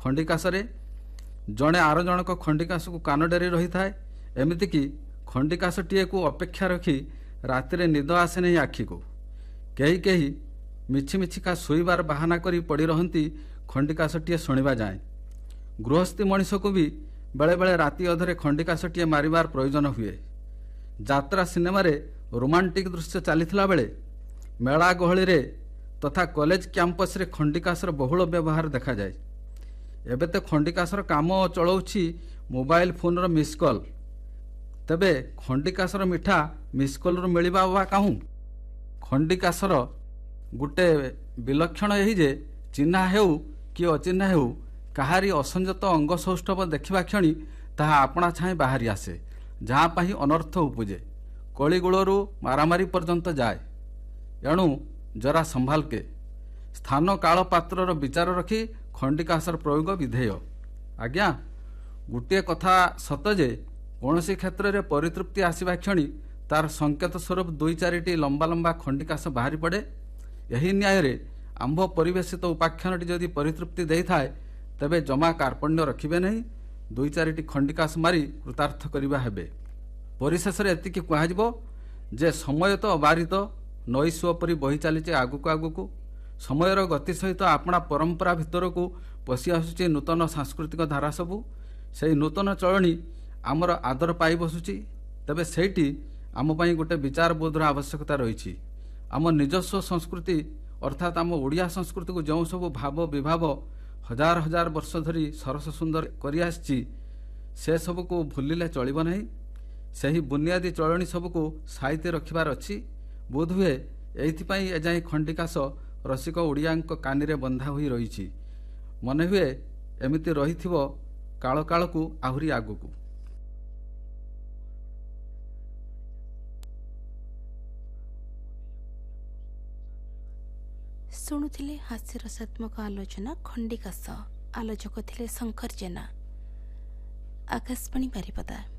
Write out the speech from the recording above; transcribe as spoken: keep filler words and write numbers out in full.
ଖଣ୍ଡିକାଶରେ ଜଣେ ଆର ଜଣକ ଖଣ୍ଡିକାଶକୁ କାନ ଡେରି ରହିଥାଏ। ଏମିତିକି ଖଣ୍ଡିକାଶଟିଏକୁ ଅପେକ୍ଷା ରଖି ରାତିରେ ନିଦ ଆସେ ନାହିଁ ଆଖିକୁ। କେହି କେହି ମିଛି ମିଛିକା ଶୋଇବାର ବାହାନା କରି ପଡ଼ି ରହନ୍ତି ଖଣ୍ଡିକାଶଟିଏ ଶୁଣିବା ଯାଏଁ। ଗୃହସ୍ଥୀ ମଣିଷକୁ ବି ବେଳେବେଳେ ରାତି ଅଧରେ ଖଣ୍ଡିକାଶଟିଏ ମାରିବାର ପ୍ରয়োଜନ ହୁଏ। ଯାତ୍ରା ସିନେମାରେ ରୋମାଣ୍ଟିକ୍ ଦୃଶ୍ୟ ଚାଲିଥିଲା ବେଳେ ମେଳା ଗହଳିରେ ତଥା କଲେଜ କ୍ୟାମ୍ପସରେ ଖଣ୍ଡିକାଶର ବହୁଳ ବ୍ୟବହାର ଦେଖାଯାଏ। ଏବେ ତ ଖଣ୍ଡିକାଶର କାମ ଚଳାଉଛି ମୋବାଇଲ ଫୋନର ମିସ୍ କଲ୍। ତେବେ ଖଣ୍ଡିକାଶର ମିଠା ମିସ୍ କଲ୍ରୁ ମିଳିବା ବା କାହୁଁ? ଖଣ୍ଡିକାଶର ଗୋଟେ ବିଲକ୍ଷଣ ଏହି ଯେ ଚିହ୍ନା ହେଉ କି ଅଚିହ୍ନା ହେଉ କାହାରି ଅସଂଯତ ଅଙ୍ଗ ସୌଷ୍ଠବ ଦେଖିବା କ୍ଷଣି ତାହା ଆପଣା ଛାଏଁ ବାହାରି ଆସେ, ଯାହା ପାଇଁ ଅନର୍ଥ ଉପୁଜେ, କଳିଗୋଳରୁ ମାରାମାରି ପର୍ଯ୍ୟନ୍ତ ଯାଏ। ଏଣୁ ଜରା ସମ୍ଭାଲକେ। ସ୍ଥାନ କାଳ ପାତ୍ରର ବିଚାର ରଖି ଖଣ୍ଡିକାଶର ପ୍ରୟୋଗ ବିଧେୟ। ଆଜ୍ଞା, ଗୋଟିଏ କଥା ସତ ଯେ କୌଣସି କ୍ଷେତ୍ରରେ ପରିତୃପ୍ତି ଆସିବା କ୍ଷଣି ତାର ସଂକେତ ସ୍ୱରୂପ ଦୁଇ ଚାରିଟି ଲମ୍ବା ଲମ୍ବା ଖଣ୍ଡିକାଶ ବାହାରି ପଡ଼େ। ଏହି ନ୍ୟାୟରେ ଆମ୍ଭ ପରିବେଶିତ ଉପାଖ୍ୟାନଟି ଯଦି ପରିତୃପ୍ତି ଦେଇଥାଏ ତେବେ ଜମା କାର୍ପଣ୍ୟ ରଖିବେ ନାହିଁ, ଦୁଇ ଚାରିଟି ଖଣ୍ଡିକାଶ ମାରି କୃତାର୍ଥ କରିବା ହେବେ। ପରିଶେଷରେ ଏତିକି କୁହାଯିବ ଯେ ସମୟ ତ ଅବାରିତ ନଈ ସୁଅ ପରି ବହି ଚାଲିଛି ଆଗକୁ ଆଗକୁ। ସମୟର ଗତି ସହିତ ଆପଣା ପରମ୍ପରା ଭିତରକୁ ପଶି ଆସୁଛି ନୂତନ ସାଂସ୍କୃତିକ ଧାରା ସବୁ। ସେହି ନୂତନ ଚଳଣି ଆମର ଆଦର ପାଇ ବସୁଛି। ତେବେ ସେଇଠି ଆମ ପାଇଁ ଗୋଟେ ବିଚାର ବୋଧର ଆବଶ୍ୟକତା ରହିଛି। ଆମ ନିଜସ୍ୱ ସଂସ୍କୃତି ଅର୍ଥାତ୍ ଆମ ଓଡ଼ିଆ ସଂସ୍କୃତିକୁ ଯେଉଁ ସବୁ ଭାବ ବିଭାବ ହଜାର ହଜାର ବର୍ଷ ଧରି ସରସ ସୁନ୍ଦର କରିଆସିଛି ସେସବୁକୁ ଭୁଲିଲେ ଚଳିବ ନାହିଁ। ସେହି ବୁନିଆଦୀ ଚଳଣି ସବୁକୁ ସାଇତି ରଖିବାର ଅଛି। ବୋଧହୁଏ ଏଇଥିପାଇଁ ଏଯାଏଁ ଖଣ୍ଡିକାଶ ରସିକ ଓଡ଼ିଆଙ୍କ କାନିରେ ବନ୍ଧା ହୋଇ ରହିଛି। ମନେହୁଏ ଏମିତି ରହିଥିବ କାଳ କାଳକୁ ଆହୁରି ଆଗକୁ। ଶୁଣୁଥିଲେ ହାସ୍ୟରସାତ୍ମକ ଆଲୋଚନା ଖଣ୍ଡିକାଶ। ଆଲୋଚକ ଥିଲେ ଶଙ୍କର ଜେନା। ଆକାଶବାଣୀ ବାରିପଦା।